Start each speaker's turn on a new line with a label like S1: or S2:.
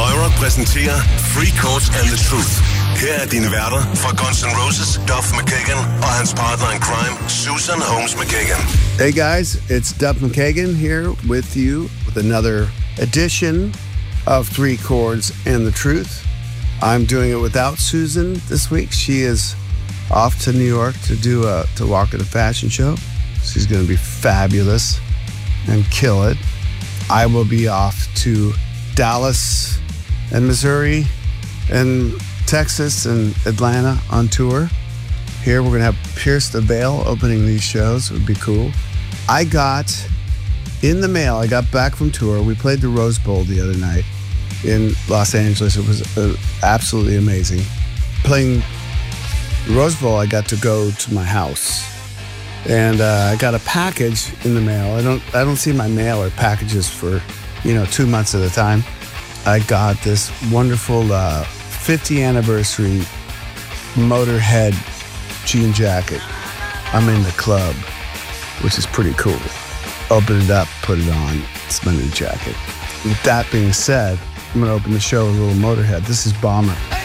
S1: Højrock præsenterer Three Chords and the Truth. Her er dine værter fra Guns N' Roses, Duff McKagan, og hans partner in crime, Susan Holmes McKagan.
S2: Hey guys, it's Duff McKagan here with you with another edition of Three Chords and the Truth. I'm doing it without Susan this week. She is off to New York to walk at a fashion show. She's going to be fabulous and kill it. I will be off to Dallas and Missouri and Texas and Atlanta on tour. Here we're going to have Pierce the Veil opening these shows. It would be cool. I got in the mail, I got back from tour. We played the Rose Bowl the other night in Los Angeles. It was absolutely amazing. Playing the Rose Bowl, I got to go to my house. And I got a package in the mail. I don't see my mail or packages for, 2 months at a time. I got this wonderful 50th anniversary Motorhead jean jacket. I'm in the club, which is pretty cool. Open it up, put it on. It's my new jacket. With that being said, I'm going to open the show with a little Motorhead. This is Bomber.